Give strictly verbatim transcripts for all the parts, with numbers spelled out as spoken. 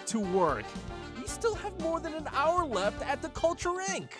to work. We still have more than an hour left at the Culture Incorporated.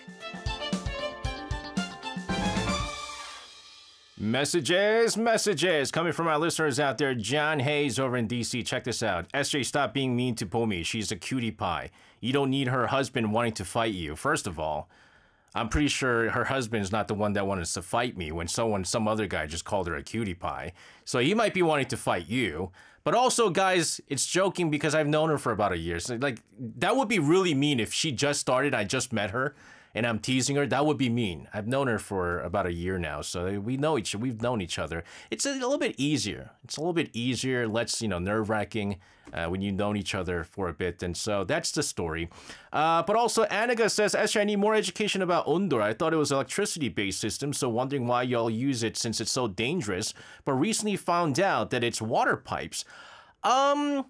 Messages, messages coming from our listeners out there. John Hayes over in D C. Check this out. S J, stop being mean to Pomi. She's a cutie pie. You don't need her husband wanting to fight you. First of all, I'm pretty sure her husband's not the one that wanted to fight me when someone, some other guy just called her a cutie pie. So he might be wanting to fight you. But also, guys, it's joking because I've known her for about a year. So, like, that would be really mean if she just started, I just met her, and I'm teasing her. That would be mean. I've known her for about a year now, so we know each we've known each other. It's a little bit easier. It's a little bit easier, less, you know, nerve-wracking uh, when you've known each other for a bit. And so that's the story. Uh, but also, Anaga says, actually, I need more education about Ondor. I thought it was an electricity-based system, so wondering why y'all use it since it's so dangerous. But recently found out that it's water pipes. Um,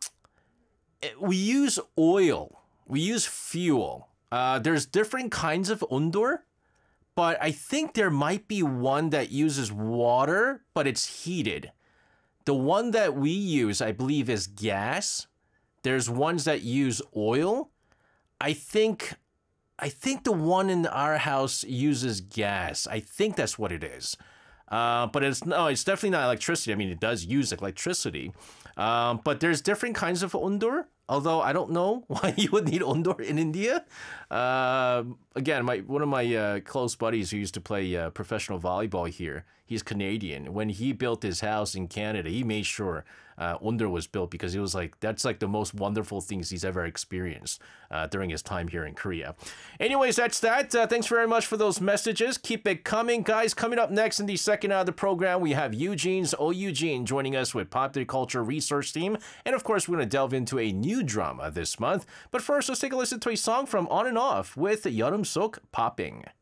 we use oil. We use fuel. Uh, there's different kinds of Ondor, but I think there might be one that uses water, but it's heated. The one that we use, I believe, is gas. There's ones that use oil. I think, I think the one in our house uses gas. I think that's what it is. Uh, but it's no, it's definitely not electricity. I mean, it does use electricity. Um, but there's different kinds of Ondor. Although I don't know why you would need Ondor in India. Uh, again, my one of my uh, close buddies who used to play uh, professional volleyball here, he's Canadian. When he built his house in Canada, he made sure uh, Ondor was built because he was like, that's like the most wonderful things he's ever experienced uh, during his time here in Korea. Anyways, that's that. Uh, thanks very much for those messages. Keep it coming, guys. Coming up next in the second hour of the program, we have Eugene's Oh Eugene joining us with Popular Culture Research Team. And of course, we're going to delve into a new drama this month. But first, let's take a listen to a song from On and Off with 여름 속 Popping.